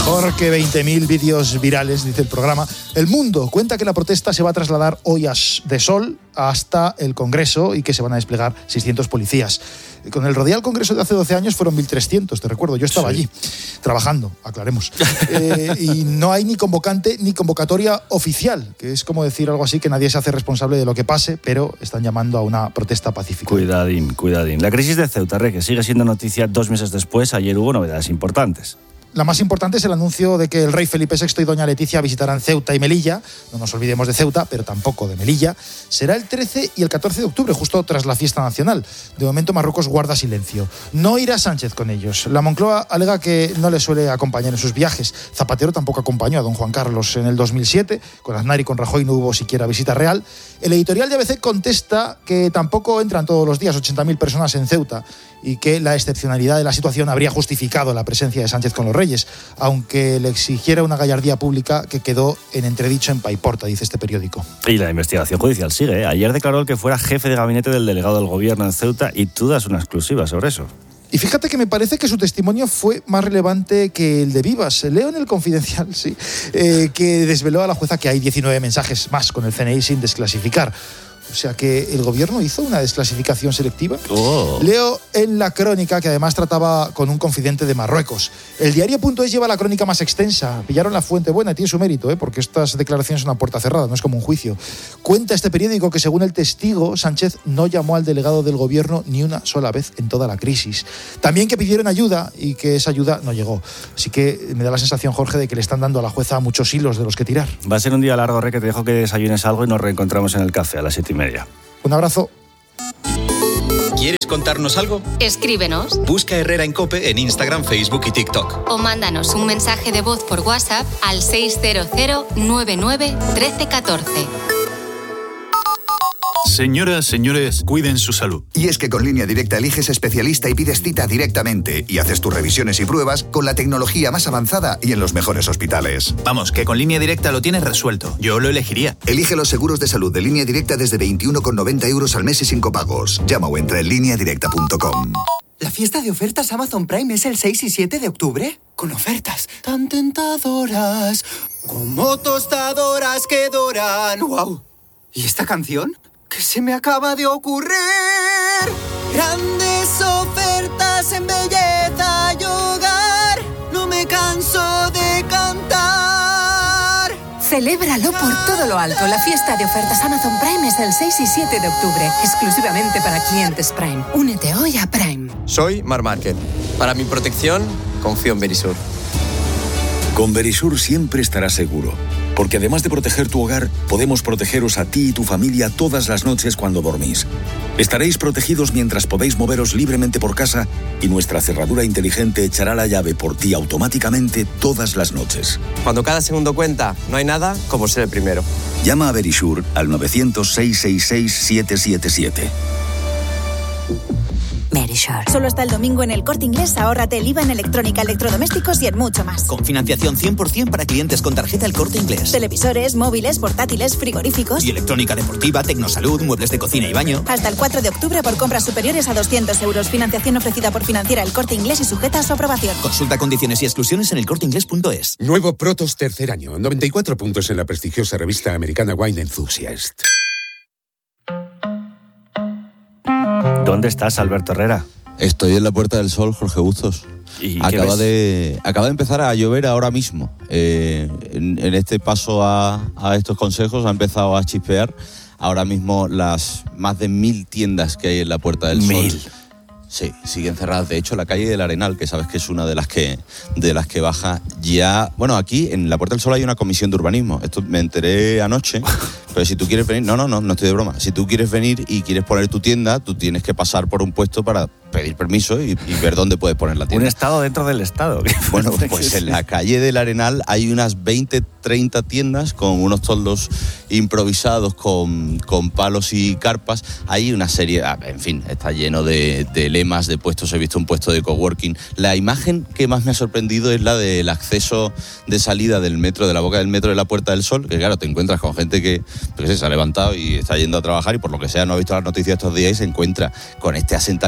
Mejor que 20.000 vídeos virales, dice el programa. El Mundo cuenta que la protesta se va a trasladar hoy de Sol hasta el Congreso y que se van a desplegar 600 policías. Con el Rodial Congreso de hace 12 años fueron 1.300, te recuerdo. Yo estaba allí, trabajando, aclaremos. Y no hay ni convocante ni convocatoria oficial, que es como decir algo así, que nadie se hace responsable de lo que pase, pero están llamando a una protesta pacífica. Cuidadín. La crisis de Ceuta, que sigue siendo noticia 2 meses después. Ayer hubo novedades importantes. La más importante es el anuncio de que el rey Felipe VI y doña Leticia visitarán Ceuta y Melilla. No nos olvidemos de Ceuta, pero tampoco de Melilla. Será el 13 y el 14 de octubre, justo tras la fiesta nacional. De momento Marruecos guarda silencio. No irá Sánchez con ellos. La Moncloa alega que no le suele acompañar en sus viajes. Zapatero tampoco acompañó a don Juan Carlos en el 2007. Con Aznar y con Rajoy no hubo siquiera visita real. El editorial de ABC contesta que tampoco entran todos los días 80.000 personas en Ceuta y que la excepcionalidad de la situación habría justificado la presencia de Sánchez con los reyes, aunque le exigiera una gallardía pública que quedó en entredicho en Paiporta, dice este periódico. Y la investigación judicial sigue. Ayer declaró el que fuera jefe de gabinete del delegado del gobierno en Ceuta y tú das una exclusiva sobre eso. Y fíjate que me parece que su testimonio fue más relevante que el de Vivas. Leo en el Confidencial, que desveló a la jueza que hay 19 mensajes más con el CNI sin desclasificar. O sea que el gobierno hizo una desclasificación selectiva. Leo en La Crónica, que además trataba con un confidente de Marruecos. El diario.es lleva la crónica más extensa. Pillaron la fuente buena y tiene su mérito, porque estas declaraciones son a puerta cerrada, no es como un juicio. Cuenta este periódico que según el testigo, Sánchez no llamó al delegado del gobierno ni una sola vez en toda la crisis. También que pidieron ayuda y que esa ayuda no llegó. Así que me da la sensación, Jorge, de que le están dando a la jueza muchos hilos de los que tirar. Va a ser un día largo, que te dejo que desayunes algo y nos reencontramos en el café a las 7:30. Un abrazo. ¿Quieres contarnos algo? Escríbenos. Busca Herrera en COPE en Instagram, Facebook y TikTok. O mándanos un mensaje de voz por WhatsApp al 600 99 1314. Señoras, señores, cuiden su salud. Y es que con Línea Directa eliges especialista y pides cita directamente y haces tus revisiones y pruebas con la tecnología más avanzada y en los mejores hospitales. Vamos, que con Línea Directa lo tienes resuelto. Yo lo elegiría. Elige los seguros de salud de Línea Directa desde 21,90 € al mes y sin copagos. Llama o entra en lineadirecta.com. ¿La fiesta de ofertas Amazon Prime es el 6 y 7 de octubre? Con ofertas tan tentadoras, como tostadoras que doran. ¡Wow! ¿Y esta canción? ¿Qué se me acaba de ocurrir? Grandes ofertas en belleza y hogar. No me canso de cantar. Celébralo por todo lo alto. La fiesta de ofertas Amazon Prime es el 6 y 7 de octubre, exclusivamente para clientes Prime. Únete hoy a Prime. Soy Marc Márquez. Para mi protección, confío en Verisur. Con Verisur siempre estarás seguro, porque además de proteger tu hogar, podemos protegeros a ti y tu familia todas las noches cuando dormís. Estaréis protegidos mientras podéis moveros libremente por casa y nuestra cerradura inteligente echará la llave por ti automáticamente todas las noches. Cuando cada segundo cuenta, no hay nada como ser el primero. Llama a Verisur al 900-666-777. Verisure. Solo hasta el domingo en El Corte Inglés, ahórrate el IVA en electrónica, electrodomésticos y en mucho más. Con financiación 100% para clientes con tarjeta El Corte Inglés. Televisores, móviles, portátiles, frigoríficos. Y electrónica deportiva, tecnosalud, muebles de cocina y baño. Hasta el 4 de octubre por compras superiores a 200 €. Financiación ofrecida por Financiera El Corte Inglés y sujeta a su aprobación. Consulta condiciones y exclusiones en elcorteinglés.es. Nuevo Protos tercer año. 94 puntos en la prestigiosa revista americana Wine Enthusiast. ¿Dónde estás, Alberto Herrera? Estoy en la Puerta del Sol, Jorge Bustos. Acaba de empezar a llover ahora mismo. En este paso a estos consejos ha empezado a chispear. Ahora mismo las más de 1.000 tiendas que hay en la Puerta del Sol. Sí, siguen cerradas. De hecho, la calle del Arenal, que sabes que es una de las que baja ya... Bueno, aquí en la Puerta del Sol hay una comisión de urbanismo. Esto me enteré anoche. Pero si tú quieres venir... No estoy de broma. Si tú quieres venir y quieres poner tu tienda, tú tienes que pasar por un puesto para pedir permiso y ver dónde puedes poner la tienda. Un estado dentro del estado. Bueno, pues en la calle del Arenal hay unas 20, 30 tiendas con unos toldos improvisados con palos y carpas. Hay una serie... En fin, está lleno de lemas de puestos. He visto un puesto de coworking. La imagen que más me ha sorprendido es la del acceso de salida del metro, de la boca del metro de la Puerta del Sol, que claro, te encuentras con gente que se ha levantado y está yendo a trabajar y por lo que sea no ha visto las noticias estos días y se encuentra con este asentamiento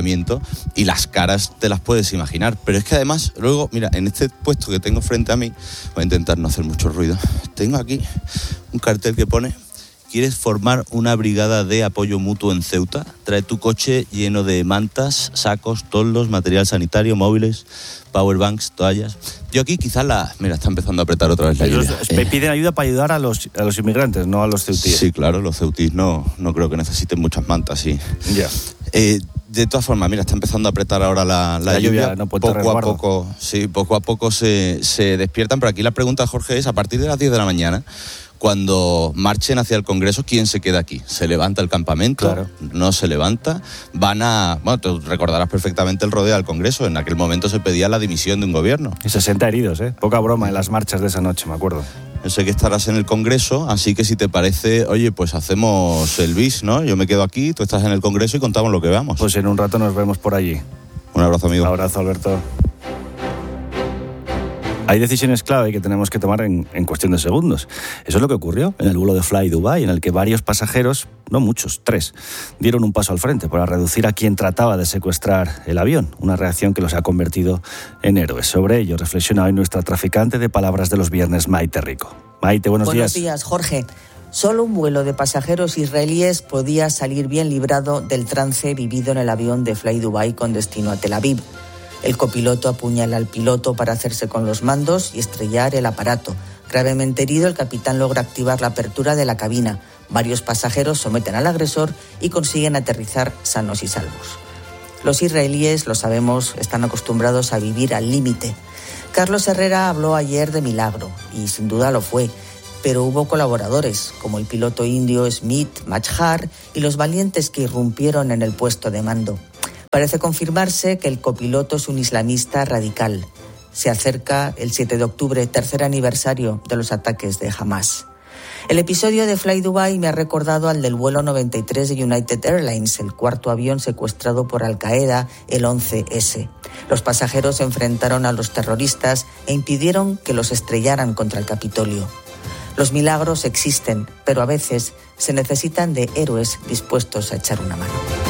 y las caras te las puedes imaginar. Pero es que además, luego, mira, en este puesto que tengo frente a mí, voy a intentar no hacer mucho ruido, tengo aquí un cartel que pone: ¿quieres formar una brigada de apoyo mutuo en Ceuta? Trae tu coche lleno de mantas, sacos, toldos, material sanitario, móviles, powerbanks, toallas. Yo aquí quizás mira, está empezando a apretar otra vez la lluvia. Piden ayuda para ayudar a los inmigrantes, no a los ceutíes. Sí, claro, los ceutíes no creo que necesiten muchas mantas, sí. Ya. De todas formas, mira, está empezando a apretar ahora la lluvia. No poco a poco se despiertan. Pero aquí la pregunta, Jorge, es: a partir de las 10 de la mañana, cuando marchen hacia el Congreso, ¿quién se queda aquí? ¿Se levanta el campamento? Claro. ¿No se levanta? Tú recordarás perfectamente el rodeo al Congreso. En aquel momento se pedía la dimisión de un gobierno. Y 60 heridos, poca broma en las marchas de esa noche, me acuerdo. Yo sé que estarás en el Congreso, así que si te parece, oye, pues hacemos el bis, ¿no? Yo me quedo aquí, tú estás en el Congreso y contamos lo que veamos. Pues en un rato nos vemos por allí. Un abrazo, amigo. Un abrazo, Alberto. Hay decisiones clave que tenemos que tomar en cuestión de segundos. Eso es lo que ocurrió en el vuelo de Fly Dubai, en el que varios pasajeros, no muchos, 3, dieron un paso al frente para reducir a quien trataba de secuestrar el avión. Una reacción que los ha convertido en héroes. Sobre ello reflexiona hoy nuestra traficante de palabras de los viernes, Maite Rico. Maite, buenos días. Buenos días, Jorge. Solo un vuelo de pasajeros israelíes podía salir bien librado del trance vivido en el avión de Fly Dubai con destino a Tel Aviv. El copiloto apuñala al piloto para hacerse con los mandos y estrellar el aparato. Gravemente herido, el capitán logra activar la apertura de la cabina. Varios pasajeros someten al agresor y consiguen aterrizar sanos y salvos. Los israelíes, lo sabemos, están acostumbrados a vivir al límite. Carlos Herrera habló ayer de milagro, y sin duda lo fue. Pero hubo colaboradores, como el piloto indio Smith Majhar y los valientes que irrumpieron en el puesto de mando. Parece confirmarse que el copiloto es un islamista radical. Se acerca el 7 de octubre, tercer aniversario de los ataques de Hamas. El episodio de Fly Dubai me ha recordado al del vuelo 93 de United Airlines, el cuarto avión secuestrado por Al-Qaeda, el 11S. Los pasajeros se enfrentaron a los terroristas e impidieron que los estrellaran contra el Capitolio. Los milagros existen, pero a veces se necesitan de héroes dispuestos a echar una mano.